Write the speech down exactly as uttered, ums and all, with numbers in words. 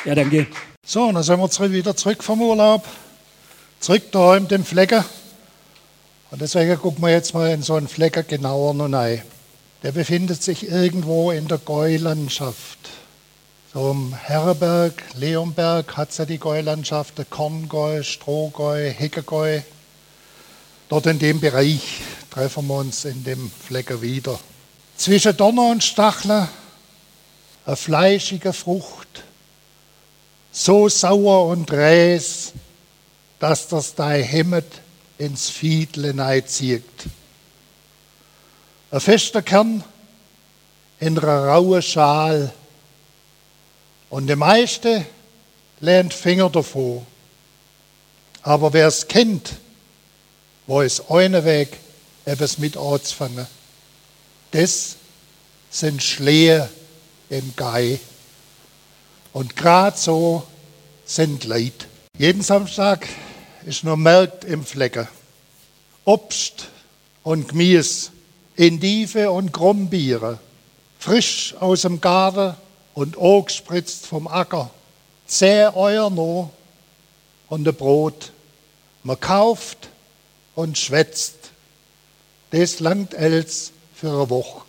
Ja, danke. So, dann sind wir zurück, wieder zurück vom Urlaub. Zurück da in dem Flecken. Und deswegen gucken wir jetzt mal in so einen Flecken genauer noch rein. Der befindet sich irgendwo in der Gäulandschaft. So im Herrenberg, Leonberg hat es ja die Gäulandschaft, der Korngäu, Strohgäu, Heckegäu. Dort in dem Bereich treffen wir uns in dem Flecken wieder. Zwischen Donner und Stacheln eine fleischige Frucht, so sauer und räs, dass das dein Hemmet ins Fiedle neizieht. Ein fester Kern in einer rauen Schal und der meiste lernt Finger davon. Aber wer es kennt, weiß einen Weg, etwas mit anzufangen. Das sind Schlehe im Gai. Und gerade so sind Leute. Jeden Samstag ist noch Markt im Flecken. Obst und Gemüse, Endive und Grumbiere, frisch aus dem Garten und angespritzt vom Acker. Zehn Euer noch und ein Brot. Man kauft und schwätzt. Das langt els für eine Woche.